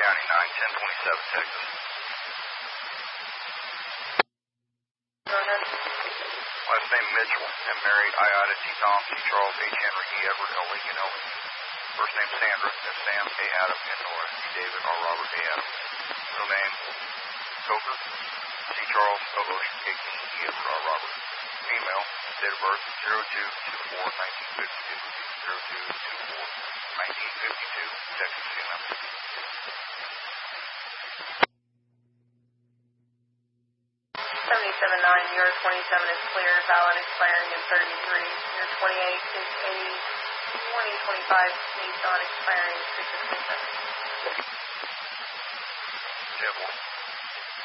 County, 91027, Texas. Go ahead. Last name Mitchell, and married Iota T. Tom, T. Charles, H. Henry, E. Everett, L. Lincoln, L. First name Sandra, F. Sam, A. Adam, N. Nora, D. David, R. Robert, A. Adam. Middle name Coker, C. Charles, O. Ocean, K. King, E. Edward, R. Robert. Female, date of birth 02-24-1952, 02-24-1952, Texas female. 77-9, your 27 is clear, valid, expiring in 33. Your 28 is a 2025 Nissan expiring 6 of 27. Table.